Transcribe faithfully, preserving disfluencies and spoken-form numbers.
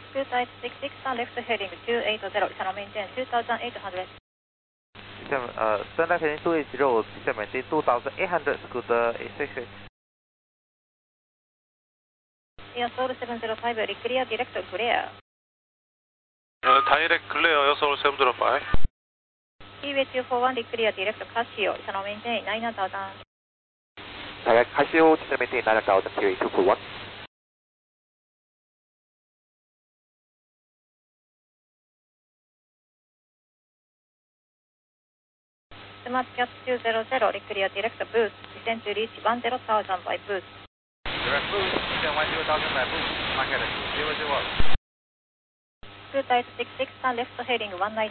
Scoota eight six six, left heading two eight zero, channel maintain two thousand eight hundred. Uh, standard heading two eight zero, channel maintain two thousand eight hundred, Scoota eight six six. Air Seoul seven zero five, clear direct glare. Uh, direct glare, Air Seoul seven zero five. T-way two four one, clear direct Casio, channel maintain nine thousand. Direct Casio, channel maintain nine thousand, T-way two four one. Smart Cat two zero zero, clear direct boost, descend to reach one zero thousand by boost. Direct boost, descend one zero thousand by boost, market zero zero. Scoota eight six six, left heading one nine.